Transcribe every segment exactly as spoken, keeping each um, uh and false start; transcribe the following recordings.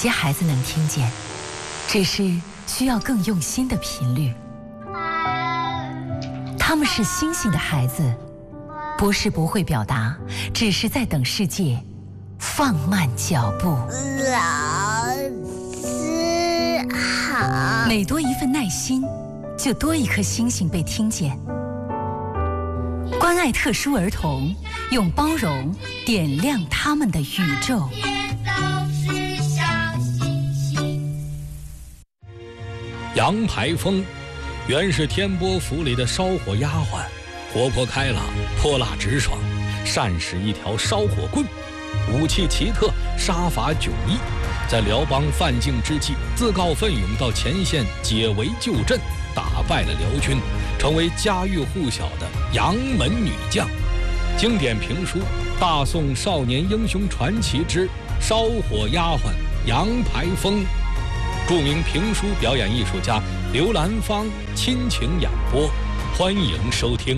些孩子能听见，只是需要更用心的频率。他们是星星的孩子，不是不会表达，只是在等世界放慢脚步。 老师好。 每多一份耐心，就多一颗星星被听见。关爱特殊儿童，用包容点亮他们的宇宙。 杨排风原是天波府里的烧火丫鬟，活泼开朗，泼辣直爽，善使一条烧火棍，武器奇特，杀伐迥异。在辽邦犯境之际，自告奋勇到前线解围救阵，打败了辽军，成为家喻户晓的杨门女将。经典评书《大宋少年英雄传奇之烧火丫鬟杨排风》，著名评书表演艺术家刘兰芳亲情演播，欢迎收听。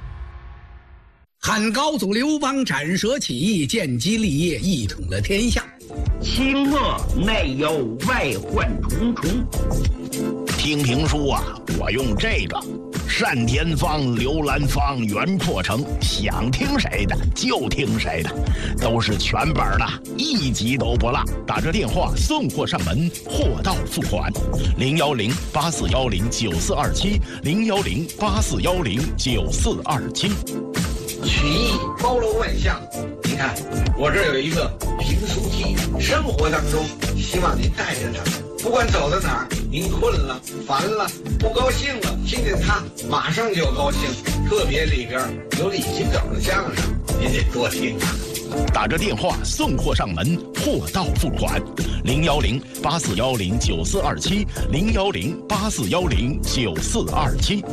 汉高祖刘邦斩蛇起义，建基立业，一统了天下。 清末内忧外患重重。 听评书啊，我用这个单田芳、刘兰芳、袁破城，想听谁的就听谁的，都是全本的，一集都不落。打着电话送货上门，货到付款。零幺零八四幺零九四二七，零幺零八四幺零九四二七。 曲艺包罗万象，你看我这儿有一个评书机，生活当中希望您带着它，不管走到哪儿，您困了、烦了、不高兴了，听见它马上就高兴。特别里边有李金斗的相声，您得多听啊。 打着电话送货上门，货到付款。零幺零八四幺零九四二七，零幺零八四幺零九四二七。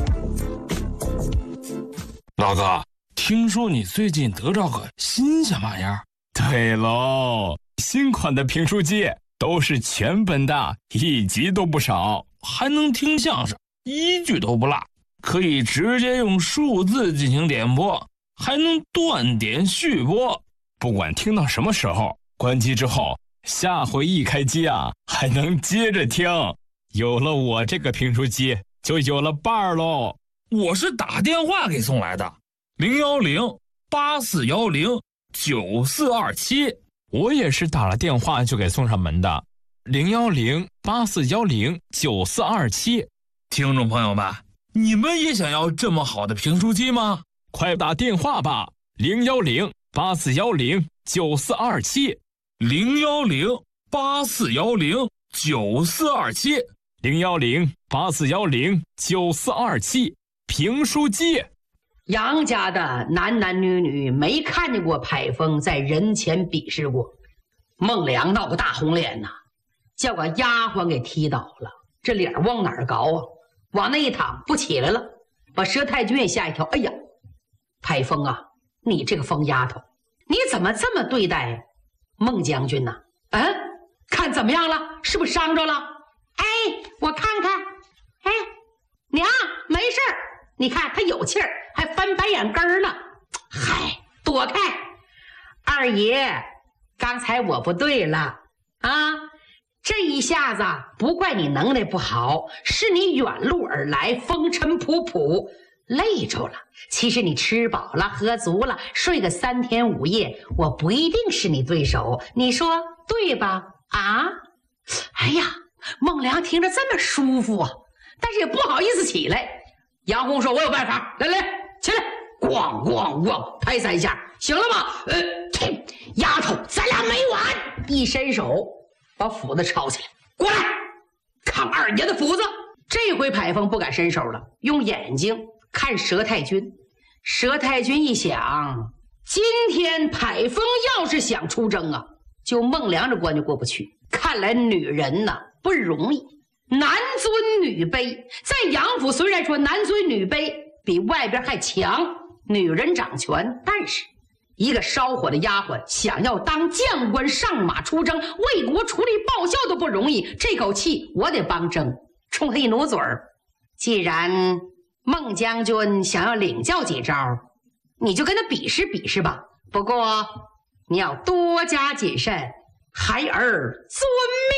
老哥，听说你最近得着个新鲜玩意儿？ 对喽，新款的评书机都是全本的，一集都不少， 还能听相声，一句都不落，可以直接用数字进行点播，还能断点续播。 不管听到什么时候，关机之后，下回一开机啊，还能接着听。有了我这个评书机，就有了伴儿喽。 我是打电话给送来的，零幺零八四幺零九四二七。 我也是打了电话就给送上门的，零幺零八四幺零九四二七。 听众朋友们，你们也想要这么好的评书机吗？ 快打电话吧，零幺零八四幺零九四二七， 零幺零八四幺零九四二七， 零幺零八四幺零九四二七。评书机。 杨家的男男女女没看见过排风在人前比试过。孟良闹个大红脸呐、啊，叫个丫鬟给踢倒了，这脸往哪儿高啊？往那一躺不起来了，把佘太君也吓一跳。哎呀，排风啊，你这个疯丫头，你怎么这么对待孟将军呢、啊？嗯，看怎么样了？是不是伤着了？哎，我看看。哎，娘，没事儿。你看他有气儿，还翻白眼根呢。嗨，躲开！二爷，刚才我不对了啊！这一下子不怪你能耐不好，是你远路而来，风尘仆仆，累着了。其实你吃饱了，喝足了，睡个三天五夜，我不一定是你对手，你说对吧？啊！哎呀，孟良听着这么舒服啊，但是也不好意思起来。杨红说：“我有办法，来来，起来，咣咣咣，拍三下，行了吗？呃，丫头，咱俩没完！”一伸手，把斧子抄起来，过来，看二爷的斧子。这回排风不敢伸手了，用眼睛看佘太君。佘太君一想，今天排风要是想出征啊，就孟良这关就过不去。看来女人呐不容易。男尊女卑，在杨府虽然说男尊女卑比外边还强，女人掌权，但是一个烧火的丫鬟想要当将官上马出征，为国出力报效都不容易，这口气我得帮争。冲他一努嘴儿，既然孟将军想要领教几招，你就跟他比试比试吧，不过你要多加谨慎，孩儿遵命。